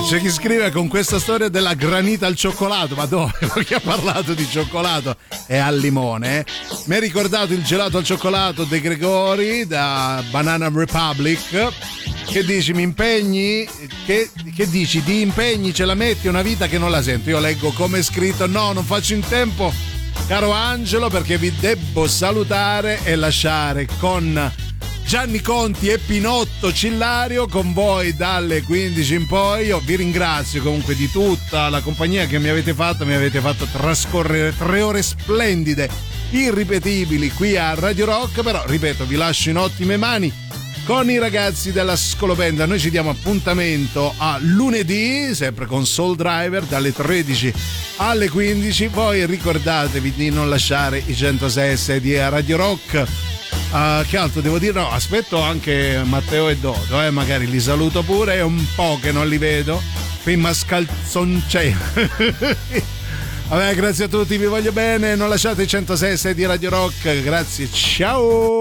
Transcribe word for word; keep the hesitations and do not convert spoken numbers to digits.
C'è chi scrive con questa storia della granita al cioccolato, ma dove? Chi ha parlato di cioccolato e al limone? Mi ha ricordato il gelato al cioccolato De Gregori da Banana Republic. Che dici, mi impegni? Che, che dici, ti impegni, ce la metti una vita che non la sento. Io leggo come è scritto, no, non faccio in tempo, caro Angelo, perché vi debbo salutare e lasciare con Gianni Conti e Pinotto Cillario con voi dalle quindici in poi. Io vi ringrazio comunque di tutta la compagnia che mi avete fatto, mi avete fatto trascorrere tre ore splendide, irripetibili qui a Radio Rock, però ripeto, vi lascio in ottime mani con i ragazzi della Scolopendra. Noi ci diamo appuntamento a lunedì, sempre con Soul Driver, dalle tredici alle quindici. Voi ricordatevi di non lasciare i centosei e sei di Radio Rock. Uh, che altro devo dire? No, aspetto anche Matteo e Dodo, eh, magari li saluto pure, è un po' che non li vedo. Qui mascalzoncei. Vabbè, grazie a tutti, vi voglio bene, non lasciate i centosei e sei di Radio Rock, grazie, ciao!